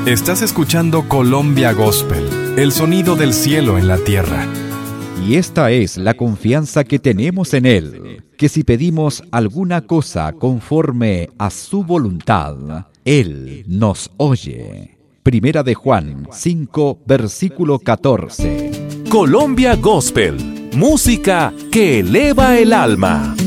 Estás escuchando Colombia Gospel, el sonido del cielo en la tierra. Y esta es la confianza que tenemos en Él, que si pedimos alguna cosa conforme a su voluntad, Él nos oye. Primera de Juan 5, versículo 14. Colombia Gospel, música que eleva el alma.